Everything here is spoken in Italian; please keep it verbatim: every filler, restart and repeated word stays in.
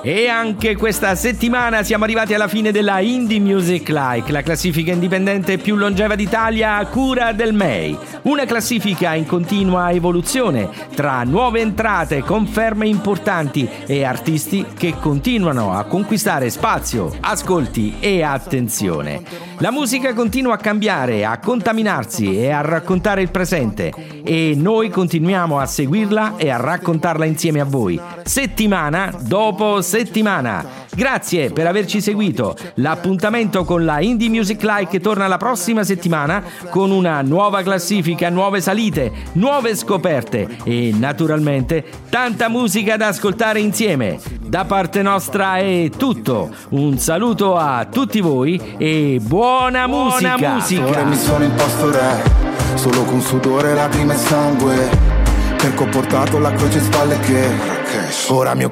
E anche questa settimana siamo arrivati alla fine della Indie Music Like, la classifica indipendente più longeva d'Italia a cura del M E I. Una classifica in continua evoluzione, tra nuove entrate, conferme importanti e artisti che continuano a conquistare spazio, ascolti e attenzione. La musica continua a cambiare, a contaminarsi e a raccontare il presente, e noi continuiamo a seguirla e a raccontarla insieme a voi, settimana dopo settimana. Grazie per averci seguito. L'appuntamento con la Indie Music Like torna la prossima settimana con una nuova classifica, nuove salite, nuove scoperte e naturalmente tanta musica da ascoltare insieme. Da parte nostra è tutto. Un saluto a tutti voi e buona, buona musica. musica. Ora mi sono imposto re, solo con sudore, lacrime e sangue, perché ho portato la croce in spalle che ora mio